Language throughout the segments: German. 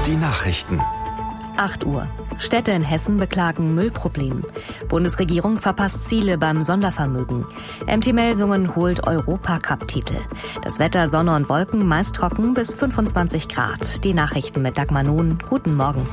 Die Nachrichten. 8 Uhr. Städte in Hessen beklagen Müllproblem. Bundesregierung verpasst Ziele beim Sondervermögen. MT Melsungen holt Europacup-Titel. Das Wetter Sonne und Wolken, meist trocken bis 25 Grad. Die Nachrichten mit Dagmar Nun. Guten Morgen.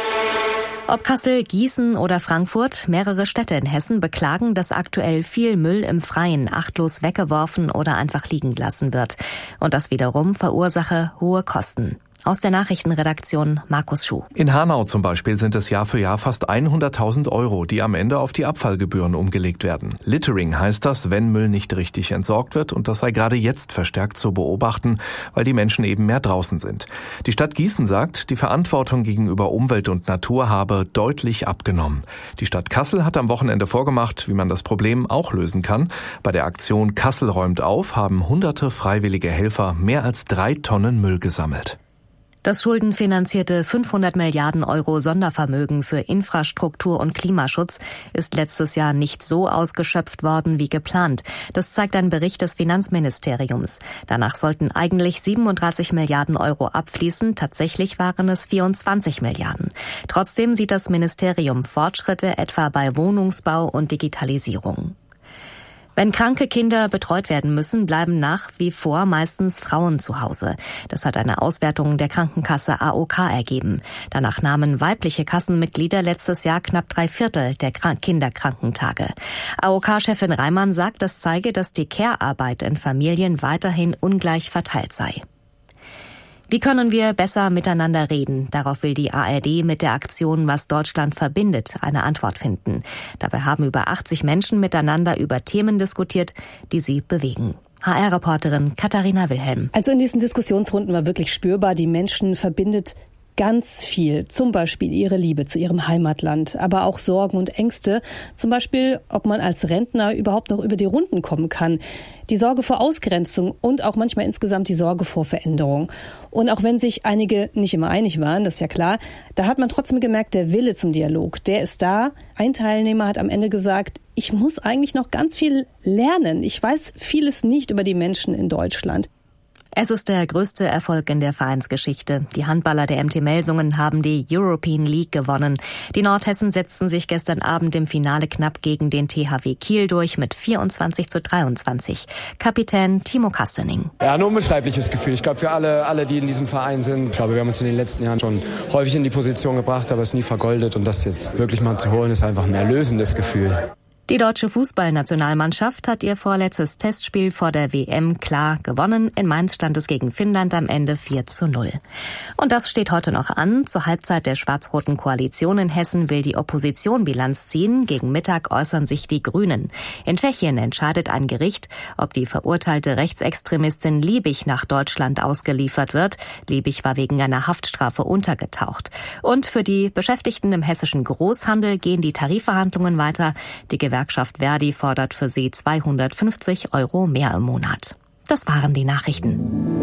Ob Kassel, Gießen oder Frankfurt, mehrere Städte in Hessen beklagen, dass aktuell viel Müll im Freien achtlos weggeworfen oder einfach liegen gelassen wird. Und das wiederum verursache hohe Kosten. Aus der Nachrichtenredaktion Markus Schuh. In Hanau zum Beispiel sind es Jahr für Jahr fast 100.000 Euro, die am Ende auf die Abfallgebühren umgelegt werden. Littering heißt das, wenn Müll nicht richtig entsorgt wird, und das sei gerade jetzt verstärkt zu beobachten, weil die Menschen eben mehr draußen sind. Die Stadt Gießen sagt, die Verantwortung gegenüber Umwelt und Natur habe deutlich abgenommen. Die Stadt Kassel hat am Wochenende vorgemacht, wie man das Problem auch lösen kann. Bei der Aktion Kassel räumt auf haben hunderte freiwillige Helfer mehr als 3 Tonnen Müll gesammelt. Das schuldenfinanzierte 500 Milliarden Euro Sondervermögen für Infrastruktur und Klimaschutz ist letztes Jahr nicht so ausgeschöpft worden wie geplant. Das zeigt ein Bericht des Finanzministeriums. Danach sollten eigentlich 37 Milliarden Euro abfließen. Tatsächlich waren es 24 Milliarden. Trotzdem sieht das Ministerium Fortschritte etwa bei Wohnungsbau und Digitalisierung. Wenn kranke Kinder betreut werden müssen, bleiben nach wie vor meistens Frauen zu Hause. Das hat eine Auswertung der Krankenkasse AOK ergeben. Danach nahmen weibliche Kassenmitglieder letztes Jahr knapp 3/4 der Kinderkrankentage. AOK-Chefin Reimann sagt, das zeige, dass die Care-Arbeit in Familien weiterhin ungleich verteilt sei. Wie können wir besser miteinander reden? Darauf will die ARD mit der Aktion Was Deutschland verbindet eine Antwort finden. Dabei haben über 80 Menschen miteinander über Themen diskutiert, die sie bewegen. HR-Reporterin Katharina Wilhelm. Also in diesen Diskussionsrunden war wirklich spürbar, die Menschen verbindet ganz viel, zum Beispiel ihre Liebe zu ihrem Heimatland, aber auch Sorgen und Ängste, zum Beispiel, ob man als Rentner überhaupt noch über die Runden kommen kann, die Sorge vor Ausgrenzung und auch manchmal insgesamt die Sorge vor Veränderung. Und auch wenn sich einige nicht immer einig waren, das ist ja klar, da hat man trotzdem gemerkt, der Wille zum Dialog, der ist da. Ein Teilnehmer hat am Ende gesagt, ich muss eigentlich noch ganz viel lernen. Ich weiß vieles nicht über die Menschen in Deutschland. Es ist der größte Erfolg in der Vereinsgeschichte. Die Handballer der MT Melsungen haben die European League gewonnen. Die Nordhessen setzten sich gestern Abend im Finale knapp gegen den THW Kiel durch mit 24:23. Kapitän Timo Kastening. Ja, ein unbeschreibliches Gefühl. Ich glaube, für alle, die in diesem Verein sind. Ich glaube, wir haben uns in den letzten Jahren schon häufig in die Position gebracht, aber es nie vergoldet. Und das jetzt wirklich mal zu holen, ist einfach ein erlösendes Gefühl. Die deutsche Fußballnationalmannschaft hat ihr vorletztes Testspiel vor der WM klar gewonnen. In Mainz stand es gegen Finnland am Ende 4:0. Und das steht heute noch an. Zur Halbzeit der schwarz-roten Koalition in Hessen will die Opposition Bilanz ziehen. Gegen Mittag äußern sich die Grünen. In Tschechien entscheidet ein Gericht, ob die verurteilte Rechtsextremistin Liebig nach Deutschland ausgeliefert wird. Liebig war wegen einer Haftstrafe untergetaucht. Und für die Beschäftigten im hessischen Großhandel gehen die Tarifverhandlungen weiter. Die Gewerkschaft Verdi fordert für sie 250 Euro mehr im Monat. Das waren die Nachrichten.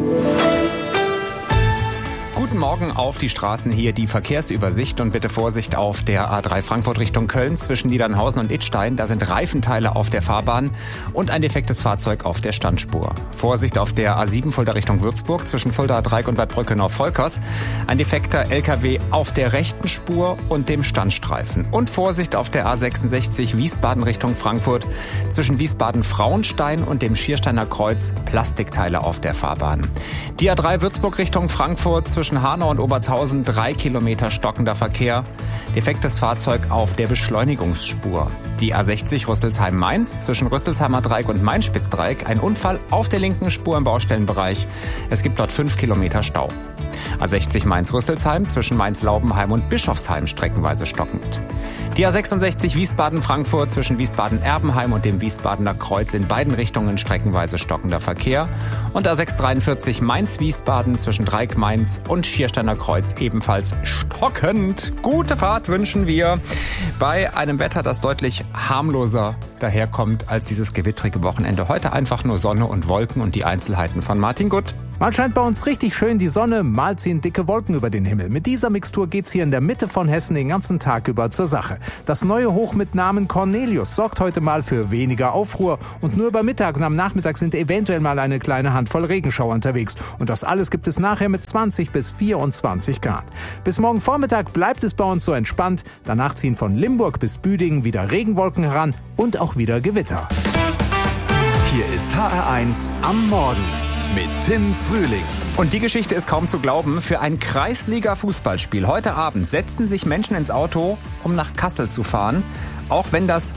Guten Morgen auf die Straßen, hier die Verkehrsübersicht und bitte Vorsicht auf der A3 Frankfurt Richtung Köln zwischen Niedernhausen und Idstein. Da sind Reifenteile auf der Fahrbahn und ein defektes Fahrzeug auf der Standspur. Vorsicht auf der A7 Fulda Richtung Würzburg zwischen Fulda Dreieck und Bad Brückenau-Volkers. Ein defekter LKW auf der rechten Spur und dem Standstreifen. Und Vorsicht auf der A66 Wiesbaden Richtung Frankfurt zwischen Wiesbaden-Frauenstein und dem Schiersteiner Kreuz. Plastikteile auf der Fahrbahn. Die A3 Würzburg Richtung Frankfurt zwischen Hanau und Obertshausen 3 Kilometer stockender Verkehr. Defektes Fahrzeug auf der Beschleunigungsspur. Die A60 Rüsselsheim-Mainz zwischen Rüsselsheimer Dreieck und Main-Spitzdreieck. Ein Unfall auf der linken Spur im Baustellenbereich. Es gibt dort 5 Kilometer Stau. A60 Mainz-Rüsselsheim zwischen Mainz-Laubenheim und Bischofsheim streckenweise stockend. Die A66 Wiesbaden-Frankfurt zwischen Wiesbaden-Erbenheim und dem Wiesbadener Kreuz in beiden Richtungen streckenweise stockender Verkehr. Und A643 Mainz-Wiesbaden zwischen Dreieck-Mainz und Schiersteiner Kreuz ebenfalls stockend. Gute Fahrt wünschen wir bei einem Wetter, das deutlich harmloser daherkommt als dieses gewittrige Wochenende. Heute einfach nur Sonne und Wolken und die Einzelheiten von Martin Gutt. Mal scheint bei uns richtig schön die Sonne, mal ziehen dicke Wolken über den Himmel. Mit dieser Mixtur geht's hier in der Mitte von Hessen den ganzen Tag über zur Sache. Das neue Hoch mit Namen Cornelius sorgt heute mal für weniger Aufruhr. Und nur über Mittag und am Nachmittag sind eventuell mal eine kleine Handvoll Regenschauer unterwegs. Und das alles gibt es nachher mit 20 bis 24 Grad. Bis morgen Vormittag bleibt es bei uns so entspannt. Danach ziehen von Limburg bis Büdingen wieder Regenwolken heran und auch wieder Gewitter. Hier ist HR1 am Morgen mit Tim Frühling. Und die Geschichte ist kaum zu glauben. Für ein Kreisliga-Fußballspiel heute Abend setzen sich Menschen ins Auto, um nach Kassel zu fahren, auch wenn das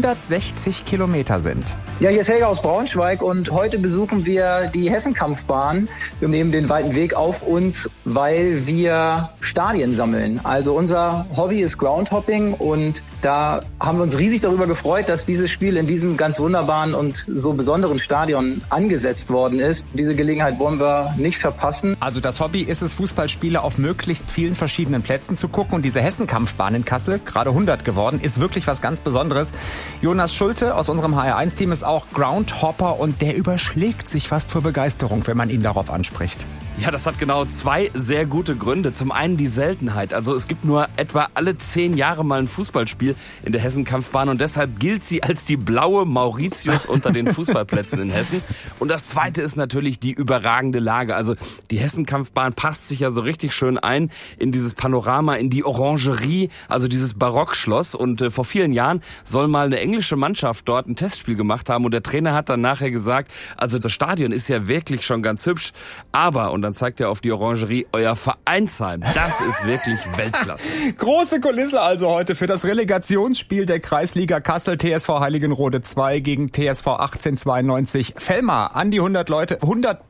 160 Kilometer sind. Ja, hier ist Helga aus Braunschweig und heute besuchen wir die Hessenkampfbahn. Wir nehmen den weiten Weg auf uns, weil wir Stadien sammeln. Also unser Hobby ist Groundhopping und da haben wir uns riesig darüber gefreut, dass dieses Spiel in diesem ganz wunderbaren und so besonderen Stadion angesetzt worden ist. Diese Gelegenheit wollen wir nicht verpassen. Also das Hobby ist es, Fußballspiele auf möglichst vielen verschiedenen Plätzen zu gucken. Und diese Hessenkampfbahn in Kassel, gerade 100 geworden, ist wirklich was ganz Besonderes. Jonas Schulte aus unserem HR1-Team ist auch Groundhopper und der überschlägt sich fast vor Begeisterung, wenn man ihn darauf anspricht. Ja, das hat genau zwei sehr gute Gründe. Zum einen die Seltenheit. Also es gibt nur etwa alle 10 Jahre mal ein Fußballspiel in der Hessenkampfbahn und deshalb gilt sie als die blaue Mauritius unter den Fußballplätzen in Hessen. Und das zweite ist natürlich die überragende Lage. Also die Hessenkampfbahn passt sich ja so richtig schön ein in dieses Panorama, in die Orangerie, also dieses Barockschloss. Und vor vielen Jahren soll mal eine englische Mannschaft dort ein Testspiel gemacht haben und der Trainer hat dann nachher gesagt, also das Stadion ist ja wirklich schon ganz hübsch, aber, und dann zeigt er auf die Orangerie, euer Vereinsheim, das ist wirklich Weltklasse. Große Kulisse also heute für das Relegationsspiel der Kreisliga Kassel, TSV Heiligenrode 2 gegen TSV 1892 Velmar. An die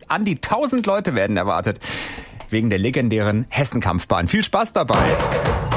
1000 Leute werden erwartet, wegen der legendären Hessenkampfbahn. Viel Spaß dabei!